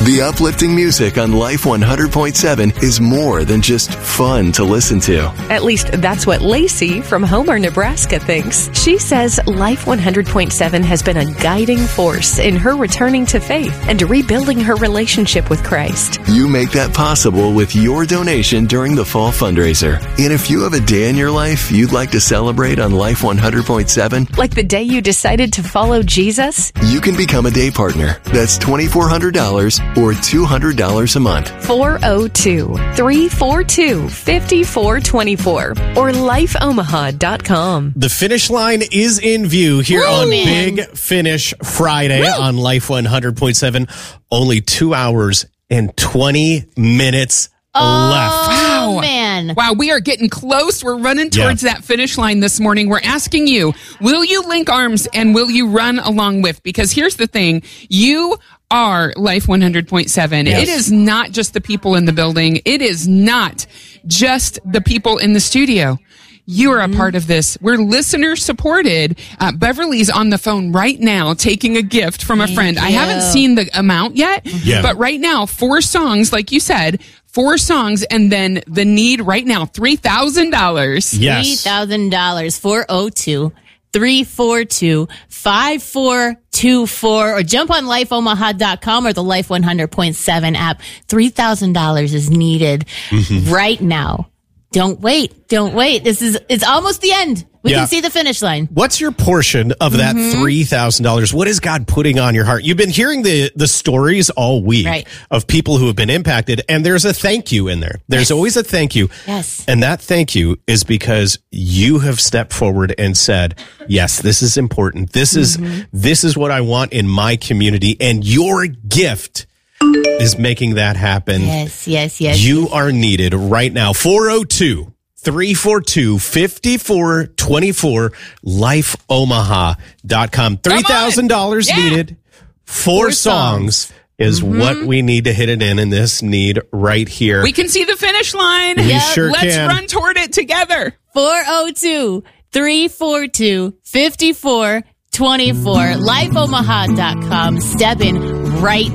The uplifting music on Life 100.7 is more than just fun to listen to. At least that's what Lacey from Homer, Nebraska thinks. She says Life 100.7 has been a guiding force in her returning to faith and rebuilding her relationship with Christ. You make that possible with your donation during the fall fundraiser. And if you have a day in your life you'd like to celebrate on Life 100.7, like the day you decided to follow Jesus, you can become a day partner. That's $2,400 or $200 a month. 402-342-5424 or lifeomaha.com. The finish line is in view here on Big Finish Friday on Life 100.7. Only 2 hours and 20 minutes left. Wow, man. Wow, we are getting close. We're running towards that finish line this morning. We're asking you, will you link arms and will you run along with? Because here's the thing. You are Life 100.7. Yes. It is not just the people in the building. It is not just the people in the studio. You are a part of this. We're listener supported. Beverly's on the phone right now taking a gift from a friend. I haven't seen the amount yet, but right now, 4 songs, like you said, 4 songs, and then the need right now, $3,000. Yes. $3,000, 402-342-5424, or jump on lifeomaha.com or the Life 100.7 app. $3,000 is needed right now. Don't wait. It's almost the end. We can see the finish line. What's your portion of that $3,000? What is God putting on your heart? You've been hearing the stories all week of people who have been impacted, and there's a thank you in there. There's always a thank you. Yes. And that thank you is because you have stepped forward and said, yes, this is important. This is what I want in my community, and your gift is making that happen. Yes. You are needed right now. 402-342-5424, lifeomaha.com. $3,000 needed. 4 songs is what we need to hit it in this need right here. We can see the finish line. We sure Let's can. run toward it together. 402-342-5424, lifeomaha.com. Step in right